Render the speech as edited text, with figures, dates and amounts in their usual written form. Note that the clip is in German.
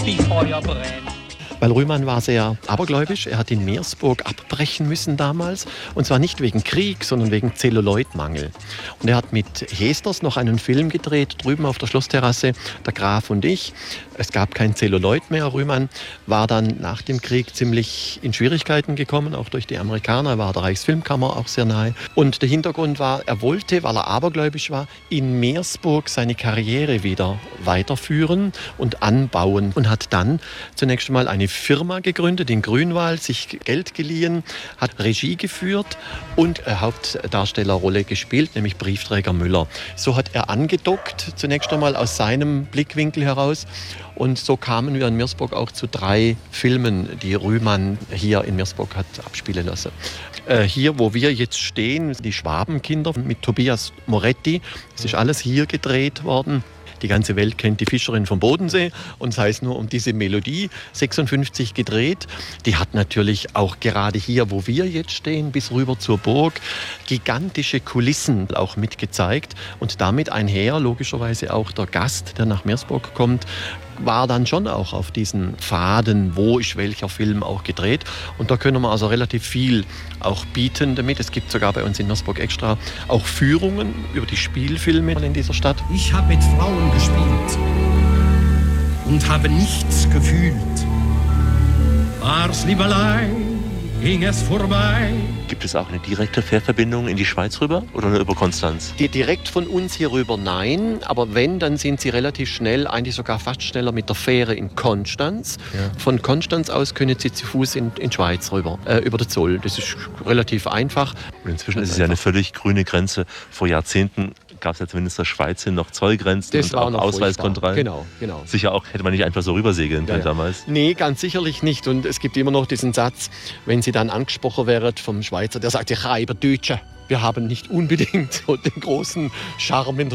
wie Feuer brennt. Weil Rühmann war sehr abergläubisch. Er hat in Meersburg abbrechen müssen damals. Und zwar nicht wegen Krieg, sondern wegen Zelluloidmangel. Und er hat mit Hesters noch einen Film gedreht, drüben auf der Schlossterrasse, Der Graf und ich. Es gab kein Zelluloid mehr. Rühmann war dann nach dem Krieg ziemlich in Schwierigkeiten gekommen, auch durch die Amerikaner. Er war der Reichsfilmkammer auch sehr nahe. Und der Hintergrund war, er wollte, weil er abergläubisch war, in Meersburg seine Karriere wieder weiterführen und anbauen. Und hat dann zunächst einmal eine Firma gegründet in Grünwald, sich Geld geliehen, hat Regie geführt und eine Hauptdarstellerrolle gespielt, nämlich Briefträger Müller. So hat er angedockt, zunächst einmal aus seinem Blickwinkel heraus. Und so kamen wir in Meersburg auch zu 3 Filmen, die Rühmann hier in Meersburg hat abspielen lassen. Hier, wo wir jetzt stehen, die Schwabenkinder mit Tobias Moretti, das ist alles hier gedreht worden. Die ganze Welt kennt die Fischerin vom Bodensee und sei es nur um diese Melodie, 56 gedreht. Die hat natürlich auch gerade hier, wo wir jetzt stehen, bis rüber zur Burg, gigantische Kulissen auch mitgezeigt. Und damit einher, logischerweise auch der Gast, der nach Meersburg kommt, war dann schon auch auf diesen Pfaden, wo ist welcher Film auch gedreht. Und da können wir also relativ viel auch bieten damit. Es gibt sogar bei uns in Meersburg extra auch Führungen über die Spielfilme in dieser Stadt. Ich habe mit Frauen gespielt und habe nichts gefühlt. War's Liebelei, ging es vorbei. Gibt es auch eine direkte Fährverbindung in die Schweiz rüber oder nur über Konstanz? Direkt von uns hier rüber nein, aber wenn, dann sind sie relativ schnell, eigentlich sogar fast schneller mit der Fähre in Konstanz. Ja. Von Konstanz aus können sie zu Fuß in die Schweiz rüber, über den Zoll. Das ist relativ einfach. Und inzwischen ist es ja eine völlig grüne Grenze. Vor Jahrzehnten gab es ja zumindest der Schweiz hin noch Zollgrenzen das und auch Ausweiskontrollen. Genau. Sicher auch, hätte man nicht einfach so rübersegeln können damals. Nee, ganz sicherlich nicht. Und es gibt immer noch diesen Satz, wenn Sie dann angesprochen werden vom Schweizer, der sagt, ich reibe Deutsche. Wir haben nicht unbedingt so den großen Charme in der